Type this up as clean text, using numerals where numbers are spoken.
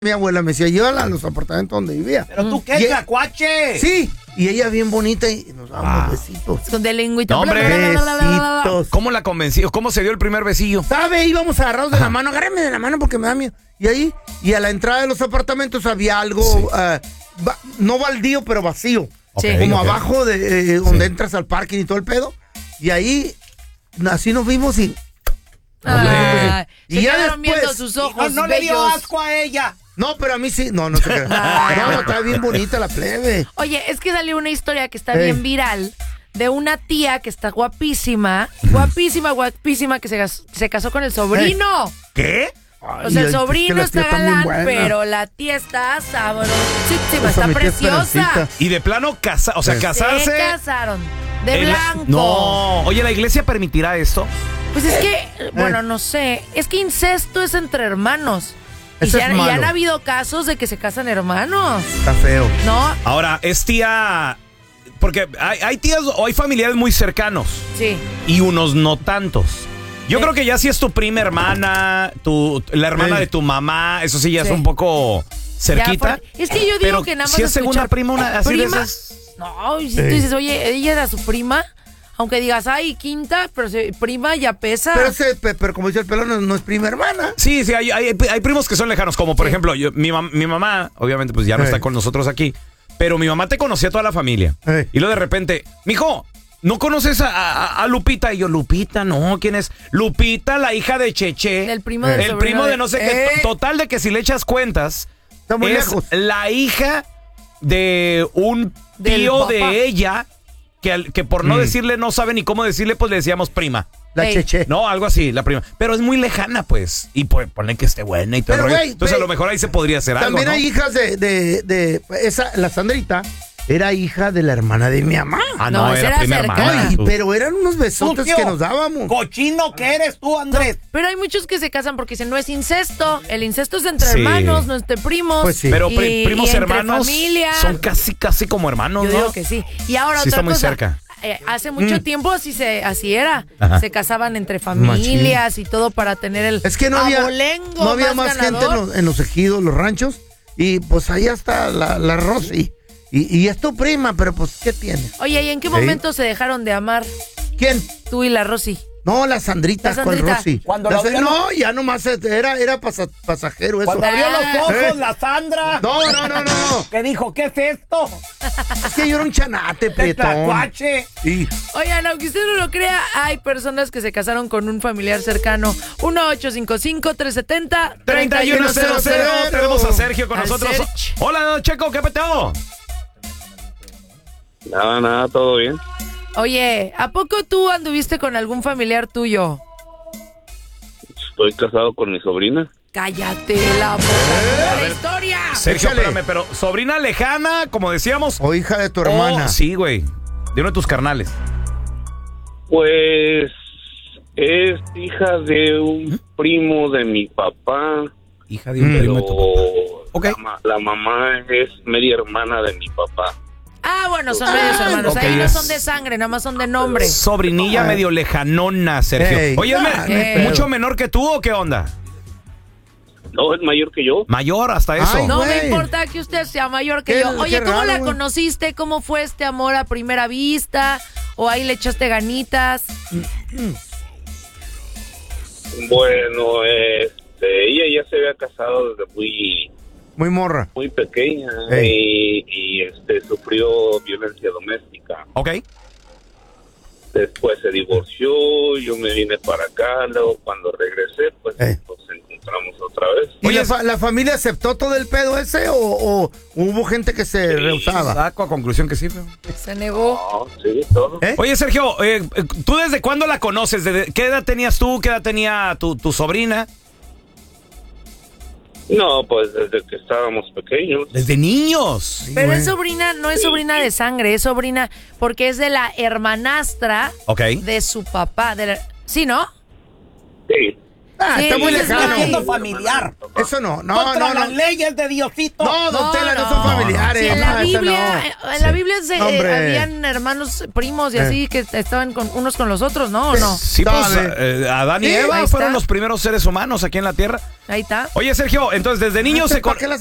Mi abuela me decía, llévala a los apartamentos donde vivía. ¿Pero tú qué, tlacuache? Sí, y ella bien bonita y nos dábamos besitos. Con de lengüita. No, hombre. Besitos. ¿Cómo la convenció? ¿Cómo se dio el primer besillo? ¿Sabe? Íbamos agarrados de la mano, agárreme de la mano porque me da miedo. Y ahí, y a la entrada de los apartamentos había algo, no baldío, pero vacío. Sí. Como abajo de donde entras al parking y todo el pedo. Y ahí, así nos vimos y... y ya quedaron viendo sus ojos no le dio asco a ella. No, pero a mí sí. No se crea. No, está bien bonita la plebe. Oye, es que salió una historia que está bien viral de una tía que está guapísima, guapísima, que se casó con el sobrino. ¿Qué? O sea, el sobrino está galán, pero la tía está sabrosísima, está preciosa. Y de plano, casarse. Se casaron. De blanco. No. Oye, ¿la iglesia permitirá esto? Pues es que, bueno, no sé. Es que incesto es entre hermanos. Eso es malo. Y han habido casos de que se casan hermanos. Está feo. ¿No? Ahora, es tía... Porque hay tías o hay familiares muy cercanos. Sí. Y unos no tantos. Yo creo que ya si es tu prima hermana, la hermana de tu mamá, eso sí ya es un poco cerquita. Es que yo digo pero que nada más si es segunda prima, una así ¿prima? de esas... No, si tú dices, oye, ella era su prima, aunque digas, ay, quinta, pero prima ya pesa. Pero como dice el pelón, no es prima hermana. Sí, hay primos que son lejanos, como por ejemplo, mi mamá, obviamente pues ya no está con nosotros aquí, pero mi mamá te conocía a toda la familia. Y luego de repente, mijo, ¿no conoces a Lupita? Y yo, Lupita, no, ¿quién es? Lupita, la hija de Cheche. El primo del El primo de no sé qué. Total de que si le echas cuentas, está muy es lejos. la hija de un tío de ella, que por no decirle, no sabe ni cómo decirle, pues le decíamos prima. La Cheche. No, algo así, la prima. Pero es muy lejana, pues. Y ponle que esté buena y todo el rollo. Entonces, a lo mejor ahí se podría hacer algo, También ¿no? hay hijas de esa, la Sandrita era hija de la hermana de mi mamá. No, era prima hermana. Ay, pero eran unos besotes Sucio. que nos dábamos. Cochino que eres tú, Andrés. Pero hay muchos que se casan porque dicen, no es incesto. El incesto es entre Sí. hermanos, no entre primos. Pues sí. Pero y primos entre hermanos familia. son casi como hermanos, Yo ¿no? digo que sí. Y ahora Sí, otra está muy cosa. cerca. Hace mucho tiempo así era. Ajá. Se casaban entre familias y todo para tener el Es que no había abolengo más gente ganador. en los ejidos, los ranchos. Y pues ahí está la Rosy. Y es tu prima, pero pues, ¿qué tiene? Oye, ¿y en qué momento se dejaron de amar ¿Quién? tú y la Rosy? No, la Sandrita, La Sandrita. con Rosy. Cuando La lo vieron- no, ya nomás era pasajero eso. Cuando abrió los ojos, ¿Eh? la Sandra. No. Que dijo, ¿qué es esto? Es que yo era un chanate, ¿Qué prietón. tlacuache? Sí. Oigan, aunque usted no lo crea, hay personas que se casaron con un familiar cercano. 1-855-370-3100. Tenemos a Sergio con Al nosotros. Serge. Hola, Checo, ¿qué peteo? Nada, todo bien. Oye, ¿a poco tú anduviste con algún familiar tuyo? Estoy casado con mi sobrina. Cállate la boca. ¡La historia! Sergio, Échale. espérame, pero sobrina lejana, como decíamos. O hija de tu hermana. Sí, güey. De uno de tus carnales. Pues es hija de un primo de mi papá, Hija de un primo de tu papá. pero Ok. la mamá es media hermana de mi papá. Ah, bueno, son medios hermanos. ok, Ahí no es- son de sangre, nada más son de nombre. Sobrinilla medio lejanona, Sergio. Ey. Oye, Ey. ¿mucho menor que tú o qué onda? No, es mayor que yo. Mayor, hasta eso. Ay, No güey. me importa que usted sea mayor que Qué- yo. Oye, qué ¿cómo raro, la güey. conociste? ¿Cómo fue este amor a primera vista? ¿O ahí le echaste ganitas? Bueno, ella ya se había casado desde Muy morra. muy pequeña Ey. y sufrió violencia doméstica. Ok. Después se divorció, yo me vine para acá, luego cuando regresé, pues Ey. nos encontramos otra vez. ¿Y Oye, la familia aceptó todo el pedo ese o hubo gente que se rehusaba? Saco a conclusión que sí, pero... Se negó. No, sí, todo. ¿Eh? Oye, Sergio, ¿tú desde cuándo la conoces? ¿Qué edad tenías tú? ¿Qué edad tenía tu sobrina? No, pues desde que estábamos pequeños. Desde niños. Pero güey. es sobrina, no es sobrina de sangre, es sobrina porque es de la hermanastra Ok. de su papá. ¿Sí, no? Sí. Sí, está muy entonces lejano. no hay. Siendo familiar. Eso no, Contra las leyes de Diosito. No, don Tela, no son familiares. Sí, en no, la eso Biblia, no. en la Biblia Hombre. habían hermanos primos y así que estaban unos con los otros, ¿no? ¿O no? Sí, pues Adán y Sí, Eva ahí fueron está. los primeros seres humanos aquí en la tierra. Ahí está. Oye, Sergio, entonces desde niño se... ¿Para qué las